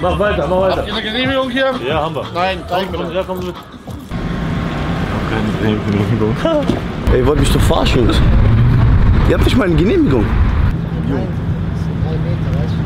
Mach weiter, mach weiter. Habt ihr eine Genehmigung hier? Ja, haben wir. Nein, zeig mir Ja, komm mit. Keine Genehmigung. Ey, ihr wollt mich doch verarschen, Jungs. Ihr habt nicht mal eine Genehmigung. Nein, 3 Meter, weißt du?